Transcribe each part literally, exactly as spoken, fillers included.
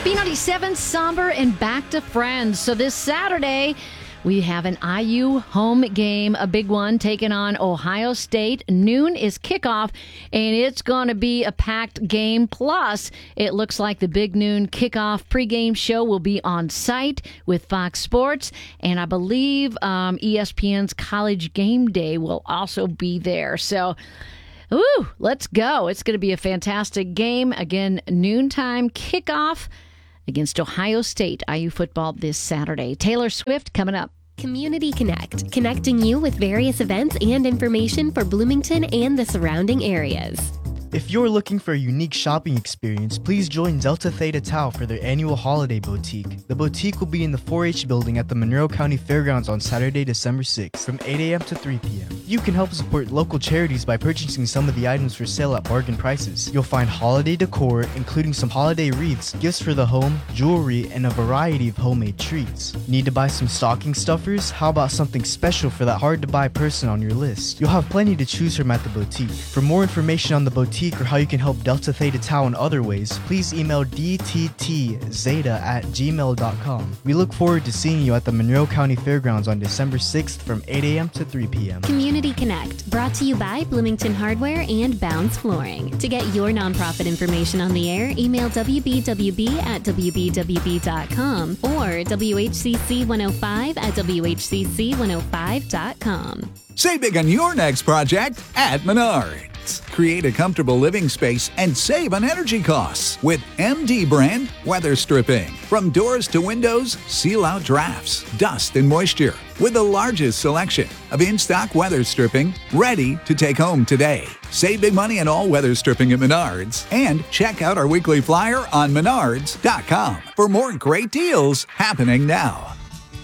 B ninety-seven, somber and back to friends. So this Saturday, we have an I U home game, a big one, taking on Ohio State. Noon is kickoff, and it's going to be a packed game. Plus, it looks like the big noon kickoff pregame show will be on site with Fox Sports, and I believe um, E S P N's College Game Day will also be there. So, ooh, let's go. It's going to be a fantastic game. Again, noontime kickoff against Ohio State. I U football this Saturday. Taylor Swift coming up. Community Connect, connecting you with various events and information for Bloomington and the surrounding areas. If you're looking for a unique shopping experience, please join Delta Theta Tau for their annual holiday boutique. The boutique will be in the four H building at the Monroe County Fairgrounds on Saturday, December sixth from eight a.m. to three p.m. You can help support local charities by purchasing some of the items for sale at bargain prices. You'll find holiday decor, including some holiday wreaths, gifts for the home, jewelry, and a variety of homemade treats. Need to buy some stocking stuffers? How about something special for that hard-to-buy person on your list? You'll have plenty to choose from at the boutique. For more information on the boutique or how you can help Delta Theta Tau in other ways, please email d t t zeta at gmail dot com. We look forward to seeing you at the Monroe County Fairgrounds on December sixth from eight a.m. to three p.m. Community Connect, brought to you by Bloomington Hardware and Bounce Flooring. To get your nonprofit information on the air, email w b w b at w b w b dot com or w h c c one oh five at w h c c one oh five dot com. Save big on your next project at Menards. Create a comfortable living space and save on energy costs with M D brand weather stripping. From doors to windows, seal out drafts, dust, and moisture with the largest selection of in-stock weather stripping ready to take home today. Save big money on all weather stripping at Menards and check out our weekly flyer on menards dot com for more great deals happening now.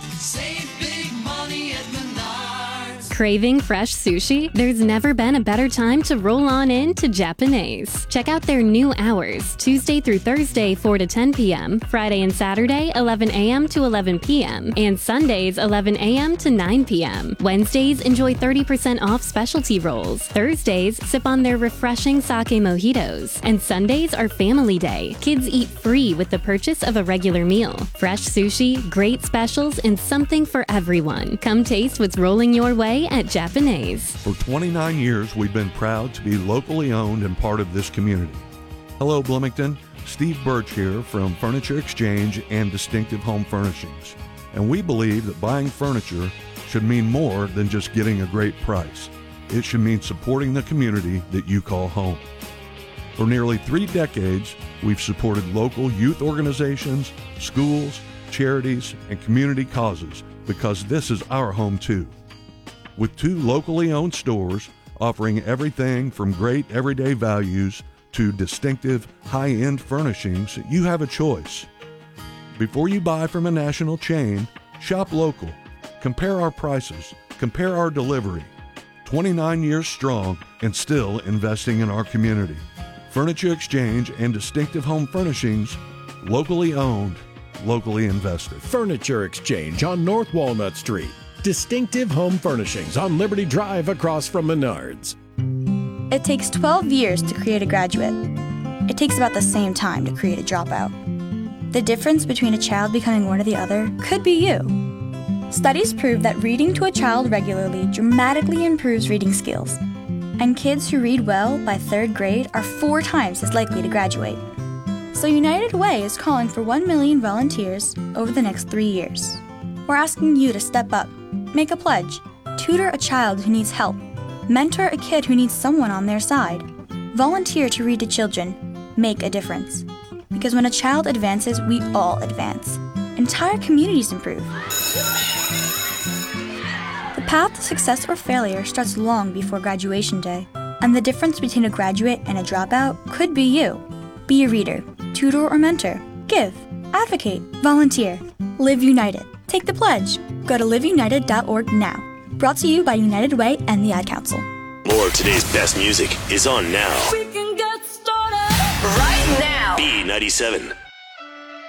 Save big money at Menards. Craving fresh sushi? There's never been a better time to roll on in to Japanese. Check out their new hours, Tuesday through Thursday, four to ten p.m., Friday and Saturday, eleven a.m. to eleven p.m., and Sundays, eleven a.m. to nine p.m. Wednesdays, enjoy thirty percent off specialty rolls. Thursdays, sip on their refreshing sake mojitos. And Sundays are family day. Kids eat free with the purchase of a regular meal. Fresh sushi, great specials, and something for everyone. Come taste what's rolling your way at Japanese. For twenty-nine years, we've been proud to be locally owned and part of this community. Hello, Bloomington. Steve Birch here from Furniture Exchange and Distinctive Home Furnishings. And we believe that buying furniture should mean more than just getting a great price. It should mean supporting the community that you call home. For nearly three decades, we've supported local youth organizations, schools, charities, and community causes because this is our home too. With two locally owned stores offering everything from great everyday values to distinctive high-end furnishings, you have a choice. Before you buy from a national chain, shop local. Compare our prices. Compare our delivery. twenty-nine years strong and still investing in our community. Furniture Exchange and Distinctive Home Furnishings, locally owned, locally invested. Furniture Exchange on North Walnut Street. Distinctive Home Furnishings on Liberty Drive across from Menards. It takes twelve years to create a graduate. It takes about the same time to create a dropout. The difference between a child becoming one or the other could be you. Studies prove that reading to a child regularly dramatically improves reading skills. And kids who read well by third grade are four times as likely to graduate. So United Way is calling for one million volunteers over the next three years. We're asking you to step up, make a pledge, tutor a child who needs help, mentor a kid who needs someone on their side, volunteer to read to children, make a difference. Because when a child advances, we all advance. Entire communities improve. The path to success or failure starts long before graduation day, and the difference between a graduate and a dropout could be you. Be a reader, tutor or mentor, give, advocate, volunteer, live united. Take the pledge. Go to live united dot org now. Brought to you by United Way and the Ad Council. More of today's best music is on now. We can get started right now. B ninety-seven.